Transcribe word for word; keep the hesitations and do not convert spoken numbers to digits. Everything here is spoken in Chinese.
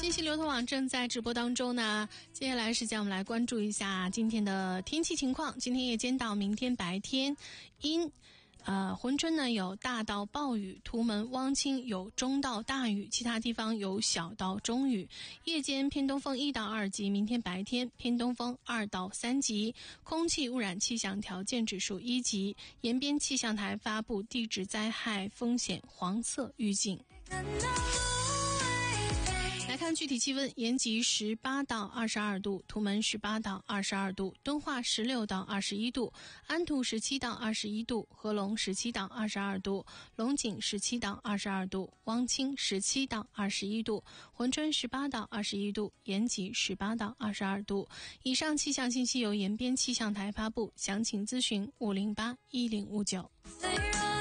信息流通网正在直播当中呢。接下来时间我们来关注一下今天的天气情况。今天夜间到明天白天阴，呃，珲春呢有大到暴雨，图们、汪清有中到大雨，其他地方有小到中雨。夜间偏东风一到二级，明天白天偏东风二到三级。空气污染气象条件指数一级，延边气象台发布地质灾害风险黄色预警。来看具体气温，延吉十八到二十二度，图们十八到二十二度，敦化十六到二十一度，安图十七到二十一度，合龙十七到二十二度，龙井十七到二十二度，汪清十七到二十一度，珲春十八到二十一度，延吉十八到二十二度。以上气象信息由延边气象台发布，详情咨询五零八一零五九。